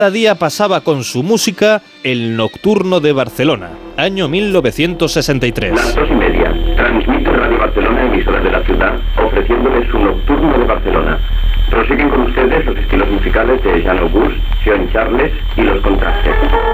Cada día pasaba con su música el Nocturno de Barcelona, año 1963. Las 2:30. Transmite Radio Barcelona, emisora de la ciudad, ofreciéndoles su Nocturno de Barcelona. Prosiguen con ustedes los estilos musicales de Jan August, Sion Charles y Los Contrastes.